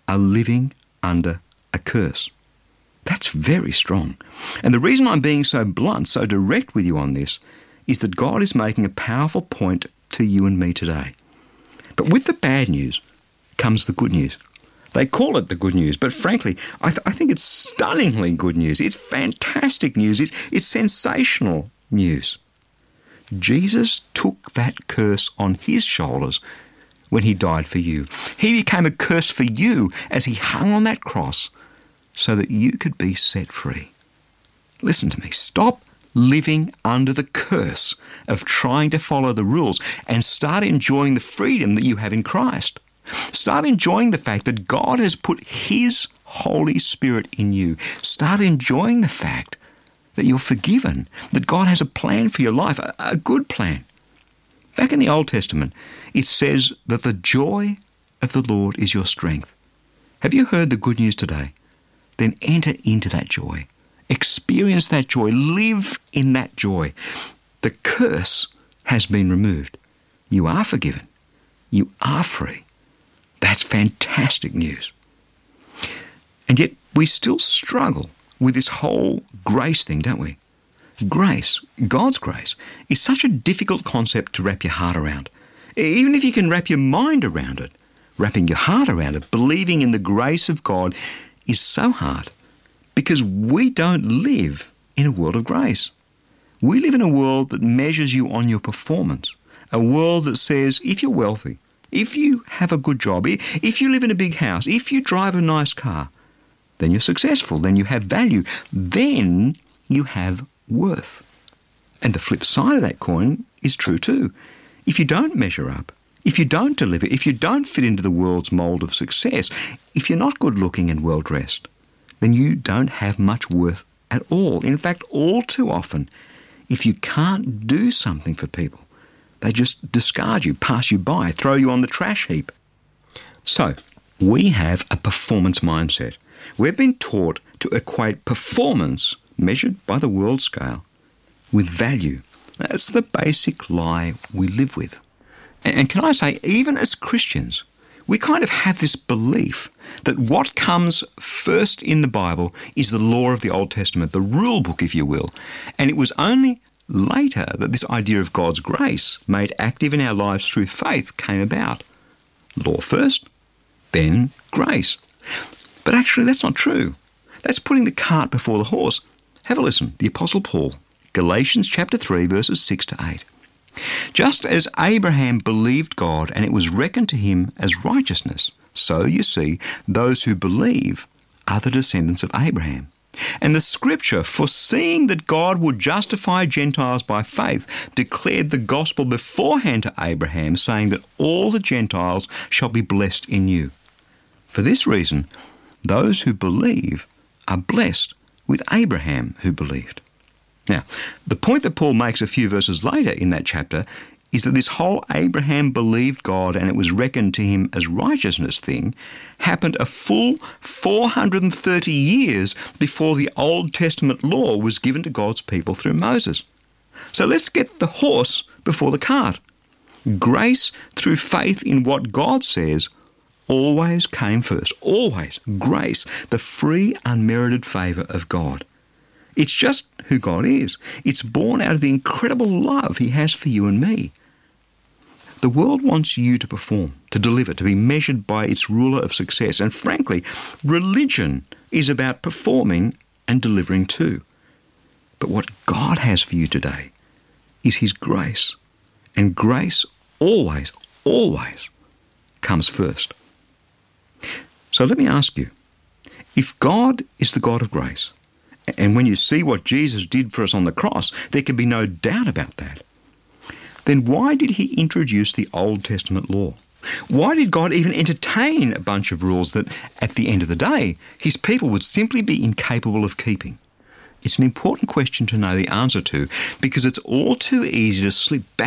are living under a curse. That's very strong. And the reason I'm being so blunt, so direct with you on this, is that God is making a powerful point to you and me today. But with the bad news comes the good news. They call it the good news, but frankly, I think it's stunningly good news. It's fantastic news. It's sensational news. Jesus took that curse on his shoulders when he died for you. He became a curse for you as he hung on that cross so that you could be set free. Listen to me. Stop living under the curse of trying to follow the rules and start enjoying the freedom that you have in Christ. Start enjoying the fact that God has put his Holy Spirit in you. Start enjoying the fact that you're forgiven, that God has a plan for your life, a good plan. Back in the Old Testament, it says that the joy of the Lord is your strength. Have you heard the good news today? Then enter into that joy. Experience that joy. Live in that joy. The curse has been removed. You are forgiven. You are free. That's fantastic news. And yet we still struggle with this whole grace thing, don't we? Grace, God's grace, is such a difficult concept to wrap your heart around. Even if you can wrap your mind around it, wrapping your heart around it, believing in the grace of God is so hard because we don't live in a world of grace. We live in a world that measures you on your performance, a world that says if you're wealthy, if you have a good job, if you live in a big house, if you drive a nice car, then you're successful, then you have value, then you have worth. And the flip side of that coin is true too. If you don't measure up, if you don't deliver, if you don't fit into the world's mould of success, if you're not good looking and well dressed, then you don't have much worth at all. In fact, all too often, if you can't do something for people, they just discard you, pass you by, throw you on the trash heap. So, we have a performance mindset. We've been taught to equate performance, measured by the world scale, with value. That's the basic lie we live with. And can I say, even as Christians, we kind of have this belief that what comes first in the Bible is the law of the Old Testament, the rule book, if you will. And it was only later that this idea of God's grace, made active in our lives through faith, came about. Law first, then grace. But actually, that's not true. That's putting the cart before the horse. Have a listen. The Apostle Paul, Galatians chapter 3, verses 6 to 8. Just as Abraham believed God and it was reckoned to him as righteousness, so, you see, those who believe are the descendants of Abraham. And the Scripture, foreseeing that God would justify Gentiles by faith, declared the gospel beforehand to Abraham, saying that all the Gentiles shall be blessed in you. For this reason, those who believe are blessed with Abraham who believed. Now, the point that Paul makes a few verses later in that chapter is that this whole Abraham believed God and it was reckoned to him as righteousness thing happened a full 430 years before the Old Testament law was given to God's people through Moses. So let's get the horse before the cart. Grace through faith in what God says always came first. Always. Grace, the free, unmerited favour of God. It's just who God is. It's born out of the incredible love he has for you and me. The world wants you to perform, to deliver, to be measured by its ruler of success. And frankly, religion is about performing and delivering too. But what God has for you today is his grace. And grace always, always comes first. So let me ask you, if God is the God of grace, and when you see what Jesus did for us on the cross, there can be no doubt about that, then why did he introduce the Old Testament law? Why did God even entertain a bunch of rules that, at the end of the day, his people would simply be incapable of keeping? It's an important question to know the answer to because it's all too easy to slip back